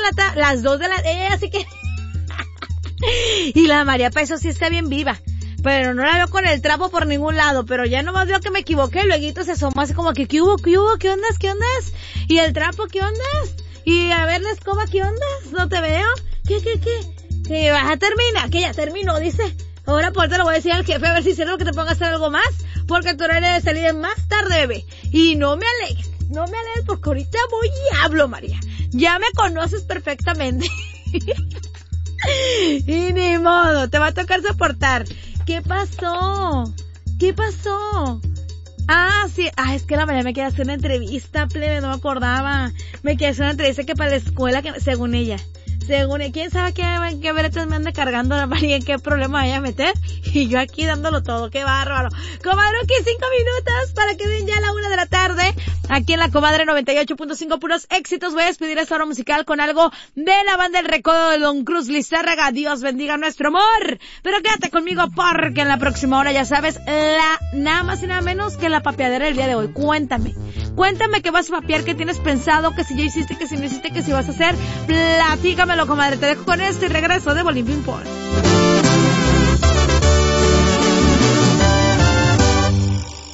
las 2 de la así que y la María Peso sí está bien viva, pero no la veo con el trapo por ningún lado, pero ya nomás veo que me equivoqué, y luego se asomó así como que, ¿qué hubo? ¿Qué ondas? Y el trapo, ¿qué ondas? Y a ver la escoba, ¿qué ondas? No te veo. ¿Qué? Que ya termina, que ya terminó, dice. Ahora por te lo voy a decir al jefe, a ver si es cierto que te ponga a hacer algo más, porque tu horario de salida es más tarde, bebé. Y no me alegues, porque ahorita voy y hablo, María. Ya me conoces perfectamente. Y ni modo, te va a tocar soportar. ¿Qué pasó? Ah, sí, es que la María me quiere hacer una entrevista, plebe, no me acordaba. Me quiere hacer una entrevista que para la escuela, que según ella, quién sabe qué bretes me anda cargando la María, en qué problema vaya a meter, y yo aquí dándolo todo, qué bárbaro. Comadre, aquí 5 minutos para que den ya la 1 de la tarde, aquí en la Comadre 98.5, puros éxitos. Voy a despedir esta hora musical con algo de la banda El Recodo de Don Cruz Lizárraga. Dios bendiga nuestro amor, pero quédate conmigo porque en la próxima hora ya sabes, nada más y nada menos que la papeadera del día de hoy. Cuéntame qué vas a papear, qué tienes pensado, que si ya hiciste, que si no hiciste, que si vas a hacer, platícamelo, comadre. Te dejo con esto y regreso de Bolín Ping Pong.